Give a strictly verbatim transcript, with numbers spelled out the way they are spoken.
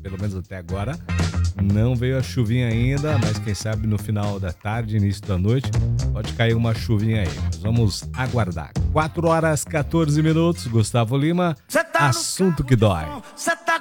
pelo menos até agora, não veio a chuvinha ainda, mas quem sabe no final da tarde, início da noite, pode cair uma chuvinha aí. Mas vamos aguardar. quatro horas, quatorze minutos, Gustavo Lima, assunto que dói.